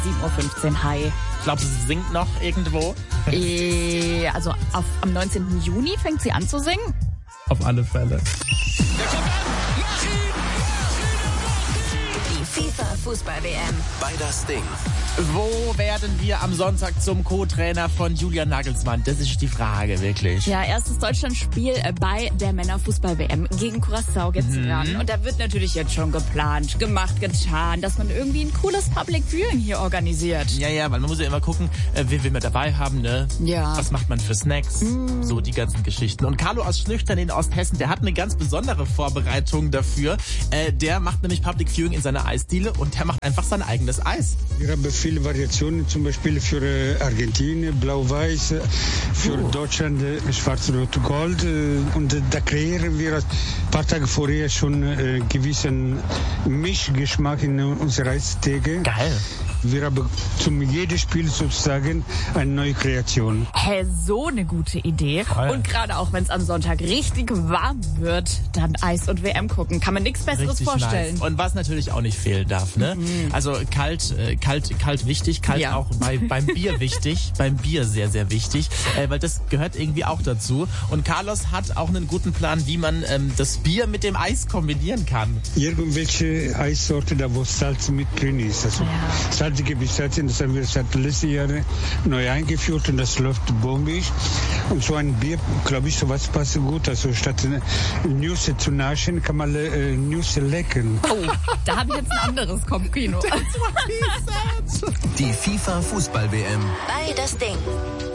7:15 Uhr, hi. Ich glaube, sie singt noch irgendwo. Also am 19. Juni fängt sie an zu singen. Auf alle Fälle. Die FIFA-Fußball-WM. Bei das Ding. Wo werden wir am Sonntag zum Co-Trainer von Julian Nagelsmann? Das ist die Frage, wirklich. Ja, erstes Deutschlandspiel bei der Männerfußball-WM gegen Curaçao geht's ran. Und da wird natürlich jetzt schon geplant, gemacht, getan, dass man irgendwie ein cooles Public Viewing hier organisiert. Ja, weil man muss ja immer gucken, wen will man dabei haben, ne? Ja. Was macht man für Snacks? So die ganzen Geschichten. Und Carlo aus Schlüchtern in Osthessen, der hat eine ganz besondere Vorbereitung dafür. Der macht nämlich Public Viewing in seiner Eisdiele und der macht einfach sein eigenes Eis. Wir haben viele Variationen, zum Beispiel für Argentinien, Blau-Weiß, für Deutschland Schwarz-Rot-Gold. Und da kreieren wir ein paar Tage vorher schon gewissen Mischgeschmack in unsere Eistheke. Geil. Wir haben zum jedem Spiel sozusagen eine neue Kreation. Hä, so eine gute Idee. Voll. Und gerade auch, wenn es am Sonntag richtig warm wird, dann Eis und WM gucken. Kann man nichts Besseres Richtig vorstellen. nice. Und was natürlich auch nicht fehlen darf, ne? Also kalt wichtig, kalt Ja. auch beim Bier wichtig, beim Bier sehr, sehr wichtig, weil das gehört irgendwie auch dazu. Und Carlos hat auch einen guten Plan, wie man das Bier mit dem Eis kombinieren kann. Irgendwelche Eissorte, da wo Salz mit drin ist. Also salzige Pistazien, das haben wir seit letzten Jahren neu eingeführt und das läuft bombig. Und so ein Bier, glaube ich, sowas passt gut. Also statt Nüsse zu naschen, kann man Nüsse lecken. Oh, da habe ich jetzt ein anderes Kopfkino. Die FIFA-Fußball-WM. Bei das Ding.